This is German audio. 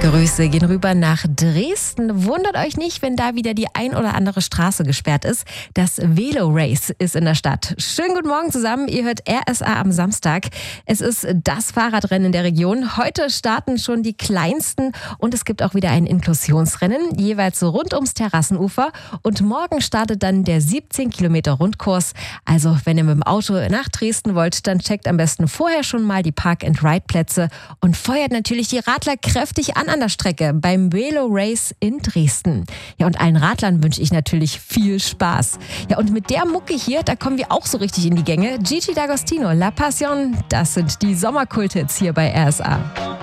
Grüße gehen rüber nach Dresden. Wundert euch nicht, wenn da wieder die ein oder andere Straße gesperrt ist. Das Velo Race ist in der Stadt. Schönen guten Morgen zusammen. Ihr hört RSA am Samstag. Es ist das Fahrradrennen in der Region. Heute starten schon die kleinsten und es gibt auch wieder ein Inklusionsrennen, jeweils so rund ums Terrassenufer. Und morgen startet dann der 17 Kilometer Rundkurs. Also wenn ihr mit dem Auto nach Dresden wollt, dann checkt am besten vorher schon mal die Park-and-Ride-Plätze und feuert natürlich die Radler kräftig an der Strecke beim Velo Race in Dresden. Ja, und allen Radlern wünsche ich natürlich viel Spaß. Ja, und mit der Mucke hier, da kommen wir auch so richtig in die Gänge. Gigi D'Agostino, La Passion, das sind die Sommerkulthits hier bei RSA.